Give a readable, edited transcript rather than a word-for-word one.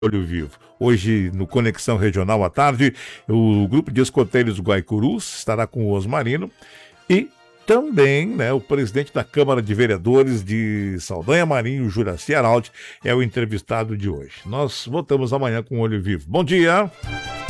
Olho Vivo. Hoje, no Conexão Regional à tarde, o grupo de escoteiros Guaicurus estará com o Osmarino e também, né, o presidente da Câmara de Vereadores de Saldanha Marinho, Juraci Araldi, é o entrevistado de hoje. Nós voltamos amanhã com o Olho Vivo. Bom dia!